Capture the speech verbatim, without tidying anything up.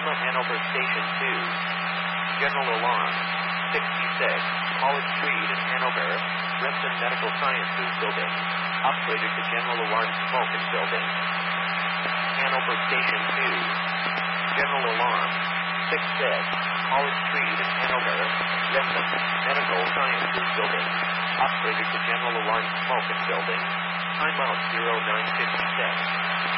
Comma Hanover Station two. General Alarm. sixty-six. College Street in Hanover. Renton Medical Sciences Building. Upgraded to General Alarm Smoking Building. Hanover Station two. General Alarm. sixty-six. College Street in Hanover. Renton Medical Sciences Building. Upgraded to General Alarm Smoking Building. Timeout zero nine fifty-six.